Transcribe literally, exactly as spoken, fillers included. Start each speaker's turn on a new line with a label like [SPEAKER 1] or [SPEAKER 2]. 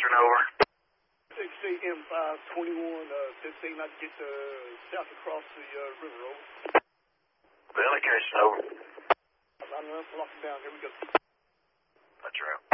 [SPEAKER 1] indication over.
[SPEAKER 2] six eight M five twenty-one, uh, fifteen, not to get uh, south across the uh, river, over.
[SPEAKER 1] The indication over.
[SPEAKER 2] I'm, I'm locking down, here we go.
[SPEAKER 1] That's right.